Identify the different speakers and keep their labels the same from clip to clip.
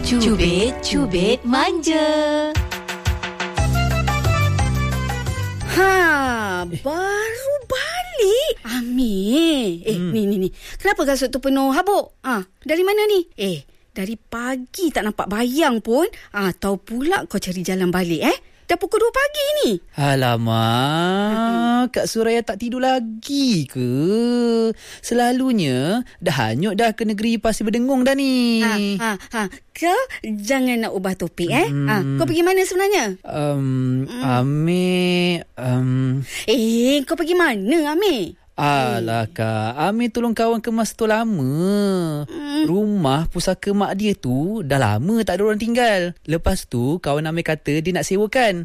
Speaker 1: Cubit manja.
Speaker 2: Baru balik. Amir. Ni. Kenapa kasut tu penuh habuk? Dari mana ni? Dari pagi tak nampak bayang pun. Tahu pula kau cari jalan balik, Dah pukul 2 pagi ni.
Speaker 3: Alamak, Kak Suraya tak tidur lagi ke? Selalunya dah hanyut dah ke negeri Pasir Berdengung dah ni.
Speaker 2: Kau jangan nak ubah topik, Kau pergi mana sebenarnya?
Speaker 3: Amir,
Speaker 2: kau pergi mana, Amir?
Speaker 3: Alah Kak, Amir tolong kawan kemas tu lama. Rumah pusaka mak dia tu dah lama tak ada orang tinggal. Lepas tu kawan Amir kata dia nak sewakan.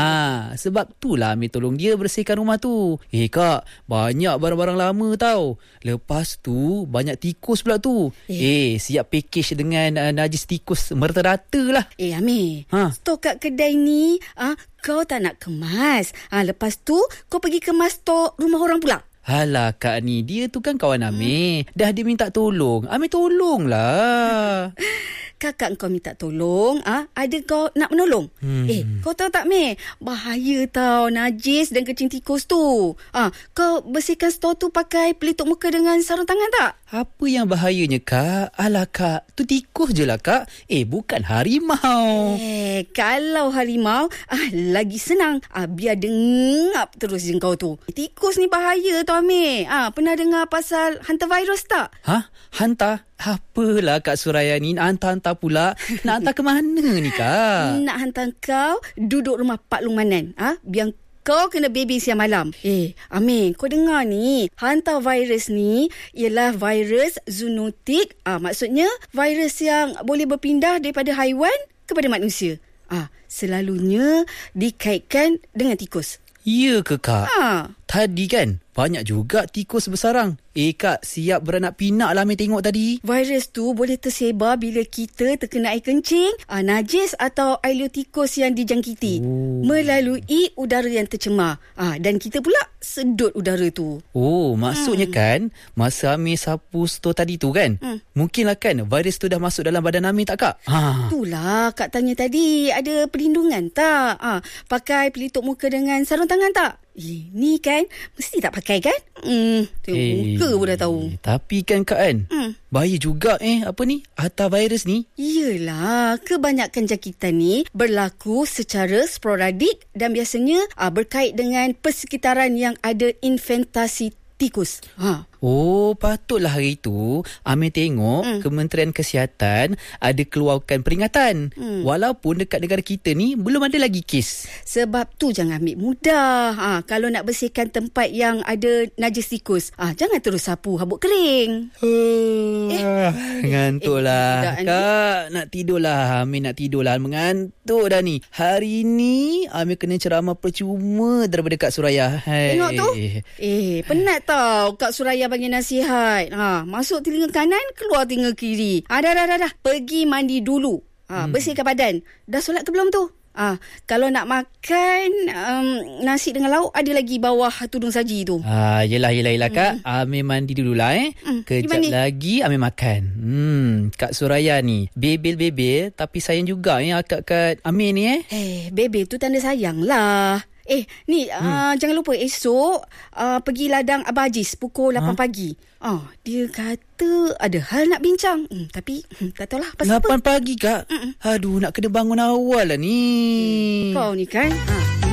Speaker 3: Sebab itulah Amir tolong dia bersihkan rumah tu. Kak, banyak barang-barang lama tau. Lepas tu banyak tikus pula tu. Siap package dengan najis tikus merata-rata lah.
Speaker 2: Amir, stok kat kedai ni kau tak nak kemas. Lepas tu kau pergi kemas stok rumah orang pula.
Speaker 3: Alah Kak ni, dia tu kan kawan Amir. Dah dia minta tolong, Amir tolonglah.
Speaker 2: Kakak kau minta tolong, ada kau nak menolong? Kau tahu tak, Meh? Bahaya tau najis dan kecing tikus tu. Kau bersihkan stor tu pakai pelitup muka dengan sarung tangan tak?
Speaker 3: Apa yang bahayanya, Kak? Alah Kak, tu tikus je lah Kak. Bukan harimau.
Speaker 2: Kalau harimau, lagi senang. Biar dengap terus je kau tu. Tikus ni bahaya tau, Meh. Pernah dengar pasal hantavirus tak?
Speaker 3: Hantar? Apalah Kak Suraya ni, nak hantar-hantar pula. Nak hantar ke mana ni Kak?
Speaker 2: Nak hantar kau duduk rumah Pak Lungmanan. Biar kau kena baby siang malam. Amir, kau dengar ni. Hantavirus ni ialah virus zoonotik. Maksudnya virus yang boleh berpindah daripada haiwan kepada manusia. Selalunya dikaitkan dengan tikus.
Speaker 3: Ya ke Kak? Tadi kan banyak juga tikus bersarang. Kak, siap beranak pinak lah Amir tengok tadi.
Speaker 2: Virus tu boleh tersebar bila kita terkena air kencing, najis atau air liur tikus yang dijangkiti melalui udara yang tercemar. Dan kita pula sedut udara tu.
Speaker 3: Maksudnya kan masa Amir sapu stor tadi tu kan, mungkinlah kan virus tu dah masuk dalam badan Amir tak Kak?
Speaker 2: Itulah Kak tanya tadi, ada perlindungan tak? Pakai pelitup muka dengan sarung tangan tak? Ni kan mesti tak pakai kan? Tengok muka pun dah tahu.
Speaker 3: Tapi kan Kak kan, bahaya juga hantavirus ni.
Speaker 2: Yelah, kebanyakan jangkitan ni berlaku secara sporadik dan biasanya berkait dengan persekitaran yang ada inventasi tikus.
Speaker 3: Patutlah hari itu Amir tengok Kementerian Kesihatan ada keluarkan peringatan. Walaupun dekat negara kita ni belum ada lagi kes. Sebab
Speaker 2: tu jangan ambil mudah. Kalau nak bersihkan tempat yang ada najis tikus, jangan terus sapu habuk kering.
Speaker 3: Ngantuklah Kak, nak tidurlah. Amir nak tidurlah, mengantuk dah ni. Hari ni Amir kena ceramah percuma daripada Kak Suraya.
Speaker 2: Tengok tu. Penat tau Kak Suraya bagi nasihat. Masuk telinga kanan, keluar telinga kiri. Dah. Pergi mandi dulu. Bersihkan badan. Dah solat ke belum tu? Kalau nak makan nasi dengan lauk, ada lagi bawah tudung saji tu.
Speaker 3: Yelah Kak. Amir mandi dululah Kejap lagi Amir makan. Kak Suraya ni bebel tapi sayang juga kat Amir ni.
Speaker 2: Bebel tu tanda sayang lah. Jangan lupa esok pergi ladang Abah Hajiz pukul 8 pagi. Dia kata ada hal nak bincang. Tapi tak tahulah pasal
Speaker 3: 8 pagi Kak? Aduh, nak kena bangun awal lah ni.
Speaker 2: Kau ni kan